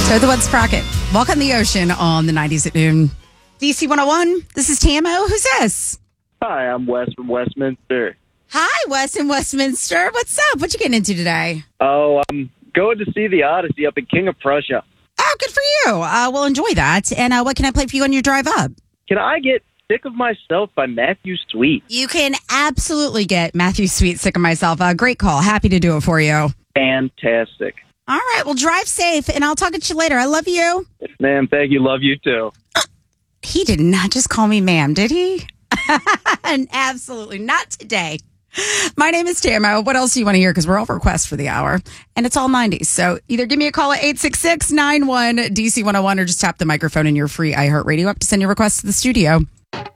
So the What's Sprocket. Walk on the ocean on the 90s at noon. DC 101. This is Tamo. Who's this? Hi, I'm Wes from Westminster. Hi, Wes in Westminster. What's up? What you getting into today? Oh, I'm going to see the Odyssey up in King of Prussia. Oh, good for you. We'll enjoy that. And what can I play for you on your drive up? Can I get Sick of Myself by Matthew Sweet? You can absolutely get Matthew Sweet, Sick of Myself. Great call. Happy to do it for you. Fantastic. All right. Well, drive safe, and I'll talk to you later. I love you. Yes, ma'am. Thank you. Love you, too. He did not just call me ma'am, did he? And absolutely not today. My name is Tamo. What else do you want to hear? Because we're all requests for the hour, and it's all 90s. So either give me a call at 866-91-DC101 or just tap the microphone in your free iHeartRadio app to send your requests to the studio.